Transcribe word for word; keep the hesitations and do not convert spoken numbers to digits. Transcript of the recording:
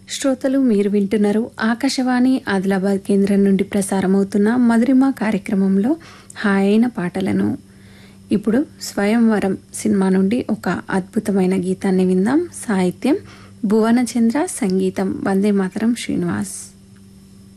శ్రోతలు మీరు వింటున్నారు ఆకాశవాణి ఆదిలాబాద్ కేంద్రం నుండి ప్రసారమవుతున్న మధురిమ కార్యక్రమంలో హాయైన పాటలను. ఇప్పుడు స్వయంవరం సినిమా నుండి ఒక అద్భుతమైన గీతాన్ని విందాం. సాహిత్యం భువనచంద్ర, సంగీతం వందే మాతరం శ్రీనివాస్.